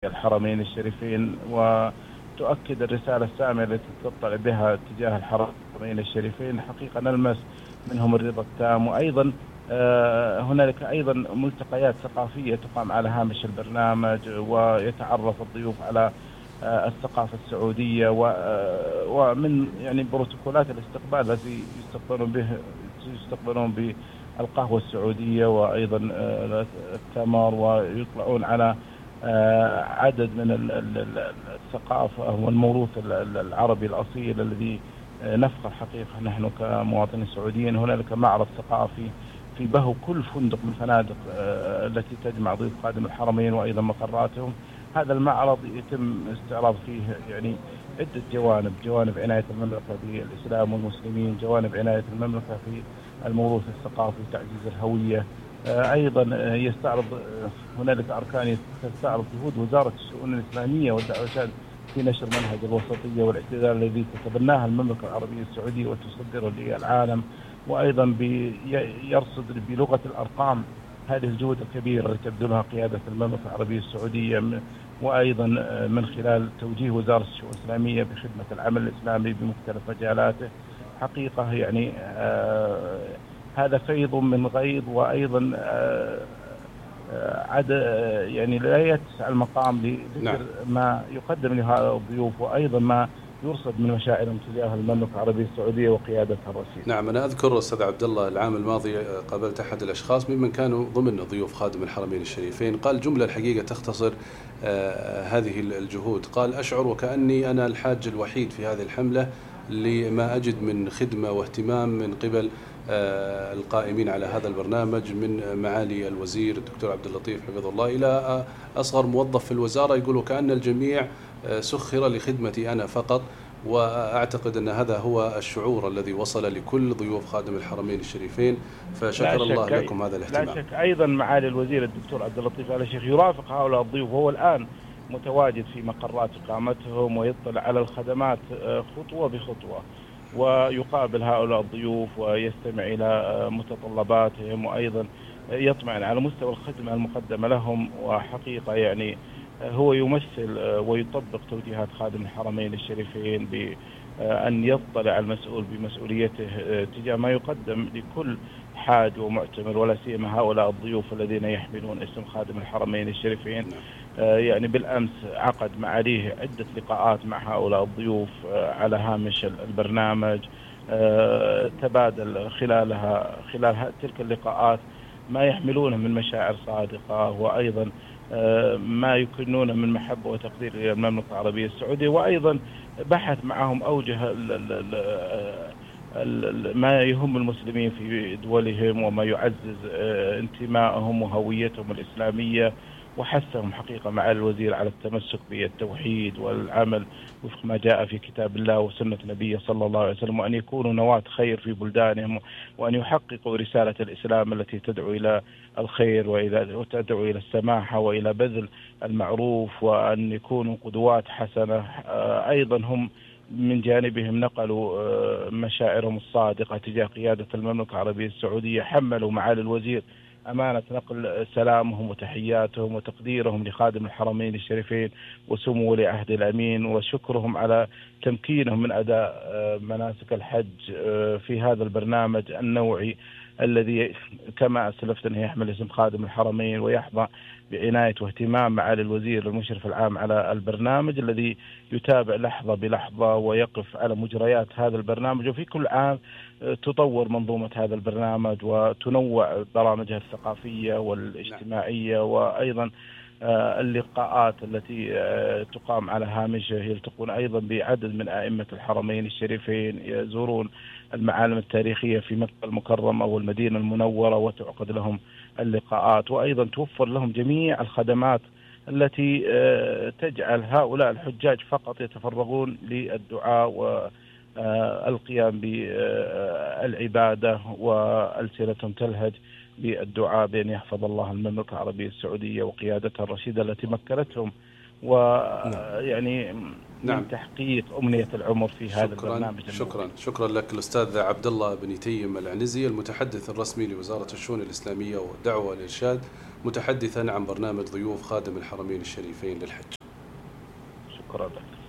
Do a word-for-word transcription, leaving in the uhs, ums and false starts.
الحرمين الشريفين، وتؤكد الرسالة السامية التي تطلع بها تجاه الحرمين الشريفين. حقيقة نلمس منهم الرضا التام. وأيضا هنالك أيضا ملتقيات ثقافية تقام على هامش البرنامج، ويتعرف الضيوف على الثقافة السعودية، ومن يعني بروتوكولات الاستقبال التي يستقبلون به يستقبلون بالقهوة السعودية وأيضا التمر، ويطلعون على عدد من الثقافة والموروث العربي الأصيل الذي نفخر حقيقة نحن كمواطنين سعوديين. هنالك معرض ثقافي في بهو كل فندق من الفنادق التي تجمع ضيوف خادم الحرمين وأيضا مقراتهم. هذا المعرض يتم استعراض فيه يعني عدة جوانب، جوانب عناية المملكة بالإسلام والمسلمين، جوانب عناية المملكة في الموروث الثقافي وتعزيز الهوية. أيضا يستعرض هنالك أركان تستعرض جهود وزارة الشؤون الإسلامية والدعوة في نشر منهج الوسطية والاعتدال الذي تتبناها المملكة العربية السعودية وتصدره للعالم، وأيضا يرصد بلغة الأرقام هذه الجهود الكبيرة التي تبذلها قيادة المملكة العربية السعودية، وأيضا من خلال توجيه وزارة الشؤون الإسلامية بخدمة العمل الإسلامي بمختلف مجالاته. حقيقة يعني آه هذا فيض من غيض، وأيضا آه عد يعني لا يتسع المقام لذكر نعم. ما يقدم لهؤلاء الضيوف، وأيضا ما يرصد من مشاعرهم تجاه المملكة العربية السعودية وقيادتها الرشيدة. نعم، أنا أذكر أستاذ عبد الله العام الماضي قابلت أحد الأشخاص ممن كانوا ضمن ضيوف خادم الحرمين الشريفين، قال جملة الحقيقة تختصر آه هذه الجهود. قال: أشعر وكأني أنا الحاج الوحيد في هذه الحملة لما أجد من خدمة واهتمام من قبل آه القائمين على هذا البرنامج، من معالي الوزير الدكتور عبد اللطيف حفظه الله إلى أصغر موظف في الوزارة. يقولوا كأن الجميع آه سخر لخدمتي أنا فقط. وأعتقد أن هذا هو الشعور الذي وصل لكل ضيوف خادم الحرمين الشريفين، فشكر الله لكم هذا الاهتمام. لا شك أيضا معالي الوزير الدكتور عبد اللطيف آل الشيخ يرافق هؤلاء الضيوف، وهو الآن متواجد في مقرات إقامتهم ويطلع على الخدمات خطوة بخطوة، ويقابل هؤلاء الضيوف ويستمع إلى متطلباتهم، وأيضا يطمئن على مستوى الخدمة المقدمة لهم. وحقيقة يعني هو يمثل ويطبق توجيهات خادم الحرمين الشريفين بأن يطلع المسؤول بمسؤوليته تجاه ما يقدم لكل حاج ومعتمر، ولا سيما هؤلاء الضيوف الذين يحملون اسم خادم الحرمين الشريفين. يعني بالأمس عقد معاليه عدة لقاءات مع هؤلاء الضيوف على هامش البرنامج، تبادل خلالها خلال تلك اللقاءات ما يحملونه من مشاعر صادقة، وأيضا ما يكنون من محبة وتقدير إلى المملكة العربية السعودية، وأيضا بحث معهم أوجه ما يهم المسلمين في دولهم وما يعزز انتمائهم وهويتهم الإسلامية. وحثهم حقيقة مع الوزير على التمسك بالتوحيد والعمل وفق ما جاء في كتاب الله وسنة نبيه صلى الله عليه وسلم، وأن يكونوا نواة خير في بلدانهم، وأن يحققوا رسالة الإسلام التي تدعو إلى الخير وتدعو إلى السماحة وإلى بذل المعروف، وأن يكونوا قدوات حسنة. أيضا هم من جانبهم نقلوا مشاعرهم الصادقة تجاه قيادة المملكة العربية السعودية، حملوا معالي الوزير أمانة نقل سلامهم وتحياتهم وتقديرهم لخادم الحرمين الشريفين وسمو ولي عهد الأمين، وشكرهم على تمكينهم من أداء مناسك الحج في هذا البرنامج النوعي الذي كما أسلفت أنه يحمل اسم خادم الحرمين ويحظى بعناية واهتمام معالي الوزير المشرف العام على البرنامج الذي يتابع لحظة بلحظة ويقف على مجريات هذا البرنامج. وفي كل عام تطور منظومة هذا البرنامج وتنوع برامجها الثقافية والاجتماعية، وأيضا اللقاءات التي تقام على هامشه. يلتقون أيضا بعدد من أئمة الحرمين الشريفين، يزورون المعالم التاريخية في مكة المكرمة والمدينة المنورة وتعقد لهم اللقاءات، وأيضا توفر لهم جميع الخدمات التي تجعل هؤلاء الحجاج فقط يتفرغون للدعاء والقيام بالعبادة وألسنتهم تلهج بالدعاء بأن يحفظ الله المملكة العربية السعودية وقيادتها الرشيدة التي مكنتهم ويعني نعم. من تحقيق أمنية العمر في هذا البرنامج. شكرا شكرا لك الأستاذ عبد الله بن تيم العنزي، المتحدث الرسمي لوزارة الشؤون الإسلامية والدعوة والإرشاد، متحدثا عن برنامج ضيوف خادم الحرمين الشريفين للحج. شكرا لك.